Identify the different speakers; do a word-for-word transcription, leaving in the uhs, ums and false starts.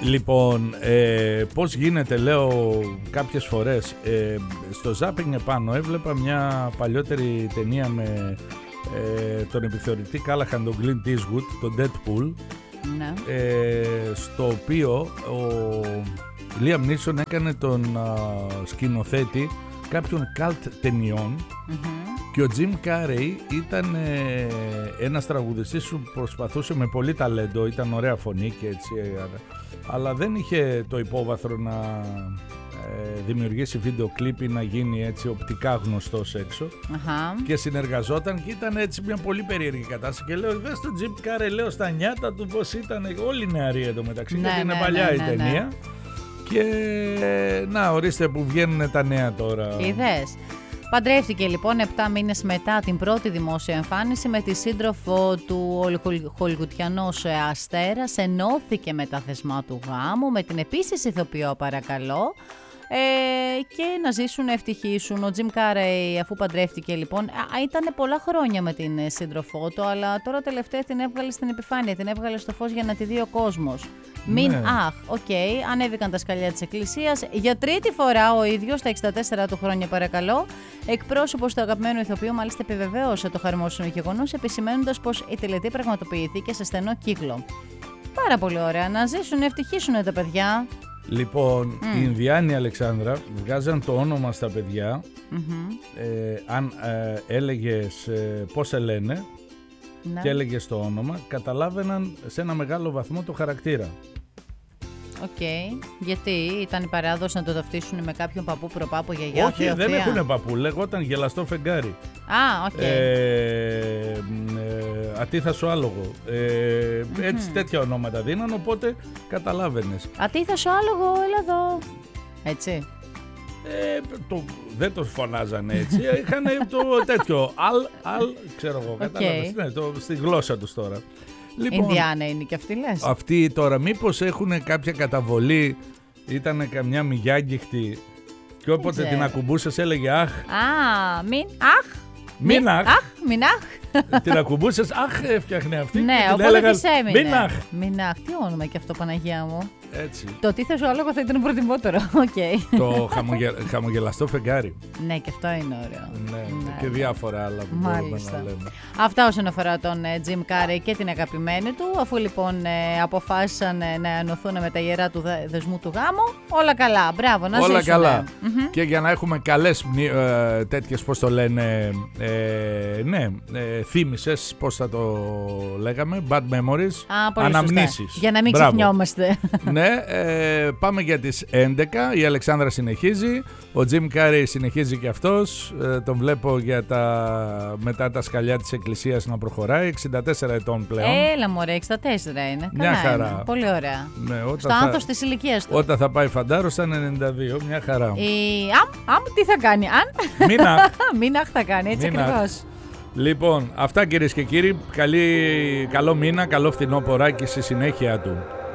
Speaker 1: Λοιπόν, ε, πώς γίνεται, λέω κάποιες φορές, ε, στο zapping επάνω έβλεπα μια παλιότερη ταινία με ε, τον επιθεωρητή Κάλαχαν, τον Clint Eastwood, τον Deadpool,
Speaker 2: Ναι.
Speaker 1: ε, στο οποίο ο Liam Neeson έκανε τον α, σκηνοθέτη κάποιων cult ταινιών.
Speaker 2: Mm-hmm.
Speaker 1: Και ο Jim Carrey ήταν ε, ένας τραγουδιστής που προσπαθούσε με πολύ ταλέντο, ήταν ωραία φωνή και έτσι, ε, αλλά δεν είχε το υπόβαθρο να ε, δημιουργήσει βίντεο κλίπ ή να γίνει έτσι οπτικά γνωστός έξω.
Speaker 2: Uh-huh.
Speaker 1: Και συνεργαζόταν και ήταν έτσι μια πολύ περίεργη κατάσταση και λέω δες τον Jim Carrey, λέω στα νιάτα του πως ήταν όλοι νεαροί εντωμεταξύ,
Speaker 2: ναι,
Speaker 1: γιατί
Speaker 2: ναι,
Speaker 1: είναι παλιά
Speaker 2: ναι,
Speaker 1: η
Speaker 2: ναι,
Speaker 1: ταινία.
Speaker 2: Ναι.
Speaker 1: Και να ορίστε που βγαίνουν τα νέα τώρα.
Speaker 2: Είδες. Παντρεύτηκε λοιπόν επτά μήνες μετά την πρώτη δημόσια εμφάνιση με τη σύντροφο του ο χολιγουτιανός αστέρας, ενώθηκε με τα θεσμά του γάμου, με την επίσης ηθοποιό παρακαλώ, ε, και να ζήσουν να ευτυχήσουν. Ο Jim Carrey, αφού παντρεύτηκε λοιπόν, ήταν πολλά χρόνια με την σύντροφό του, αλλά τώρα τελευταία την έβγαλε στην επιφάνεια, την έβγαλε στο φως για να τη δει ο κόσμος. Μην,
Speaker 1: ναι.
Speaker 2: αχ, οκ, okay, ανέβηκαν τα σκαλιά της εκκλησίας. Για τρίτη φορά ο ίδιος, στα εξήντα τέσσερα του χρόνια παρακαλώ, εκπρόσωπος του αγαπημένου ηθοποιού μάλιστα επιβεβαίωσε το χαρμόσυνο γεγονός, επισημαίνοντας πως η τελετή πραγματοποιήθηκε σε στενό κύκλο. Πάρα πολύ ωραία, να ζήσουν, να ευτυχήσουν τα παιδιά.
Speaker 1: Λοιπόν, mm. οι Ινδιάνοι, Αλεξάνδρα, βγάζαν το όνομα στα παιδιά.
Speaker 2: Mm-hmm.
Speaker 1: Ε, αν ε, έλεγες ε, πώς σε λένε, ναι. και έλεγες το όνομα, καταλάβαιναν σε ένα μεγάλο βαθμό το χαρακτήρα.
Speaker 2: Οκ. Okay. Γιατί ήταν η παράδοση να το ταυτίσουν με κάποιον παππού, προπάπου, γιαγιά,
Speaker 1: όχι, δεν έχουνε παππού, λέγονταν γελαστό φεγγάρι.
Speaker 2: Α, οκ. Okay.
Speaker 1: Ε, ε, ατίθασο άλογο. Ε, mm-hmm. Έτσι τέτοια ονόματα δίναν, οπότε καταλάβαινες.
Speaker 2: Ατίθασο άλογο, έλα εδώ. Έτσι.
Speaker 1: Ε, το, δεν το φωνάζανε έτσι, είχαν το τέτοιο αλ, αλ, ξέρω εγώ, κατάλαβες, okay. ναι, το, στη γλώσσα τους τώρα. Λοιπόν,
Speaker 2: Ινδιάνα είναι και αυτοί λες.
Speaker 1: Αυτοί τώρα μήπως έχουν κάποια καταβολή, ήταν καμιά μηγιάγγιχτη και όποτε την ακουμπούσες έλεγε αχ.
Speaker 2: Α, μην, αχ.
Speaker 1: Μην αχ.
Speaker 2: Αχ, μην αχ.
Speaker 1: Την ακουμπούσες, αχ, έφτιαχνε αυτή.
Speaker 2: Ναι,
Speaker 1: και την
Speaker 2: οπότε
Speaker 1: έλεγαν,
Speaker 2: της έμεινε.
Speaker 1: μην αχ.
Speaker 2: Μην αχ, τι όνομα και αυτό, Παναγία μου.
Speaker 1: Έτσι.
Speaker 2: Το τι θες ο άλογο θα ήταν προτιμότερο. Okay.
Speaker 1: Το χαμογε... χαμογελαστό φεγγάρι.
Speaker 2: Ναι, και αυτό είναι ωραίο.
Speaker 1: Ναι,
Speaker 2: ναι,
Speaker 1: και διάφορα άλλα που μπορούμε να λέμε.
Speaker 2: Αυτά όσον αφορά τον Jim Carrey και την αγαπημένη του. Αφού λοιπόν ε, αποφάσισαν ε, να ενωθούν με τα ιερά του δεσμού του γάμου, όλα καλά. Μπράβο, να
Speaker 1: όλα
Speaker 2: ζήσουν.
Speaker 1: Καλά.
Speaker 2: Mm-hmm.
Speaker 1: Και για να έχουμε καλές ε, τέτοιες, πώς το λένε, ε, ναι, ε, θύμισες, πώς θα το λέγαμε, bad memories,
Speaker 2: Α,
Speaker 1: αναμνήσεις.
Speaker 2: Για να μην ξεχνιόμαστε.
Speaker 1: Ναι, ε, πάμε για τις έντεκα. Η Αλεξάνδρα συνεχίζει. Ο Jim Carrey συνεχίζει και αυτός. Ε, τον βλέπω για τα, μετά τα σκαλιά της εκκλησίας να προχωράει. εξήντα τέσσερα ετών πλέον.
Speaker 2: Έλα μωρέ, εξήντα τέσσερα είναι.
Speaker 1: Μια
Speaker 2: Καλά
Speaker 1: χαρά.
Speaker 2: Είναι. Πολύ ωραία.
Speaker 1: Ναι,
Speaker 2: στο θα, άνθος της ηλικίας του.
Speaker 1: Όταν θα πάει φαντάρο στα ενενήντα δύο. Μια χαρά.
Speaker 2: Η... Αμ, αμ, τι θα κάνει. Αν.
Speaker 1: Μίναχ.
Speaker 2: Μίναχ θα κάνει, έτσι ακριβώς.
Speaker 1: Λοιπόν, αυτά κυρίες και κύριοι. Καλή, καλό μήνα, καλό φθινόπωράκι στη συνέχεια του.